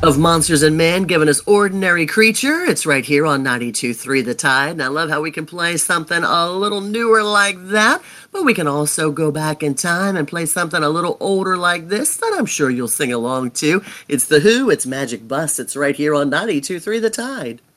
Of Monsters and Men, giving us Ordinary Creature. It's right here on 92.3 The Tide. And I love how we can play something a little newer like that, but we can also go back in time and play something a little older like this that I'm sure you'll sing along to. It's The Who, it's Magic Bus. It's right here on 92.3 The Tide.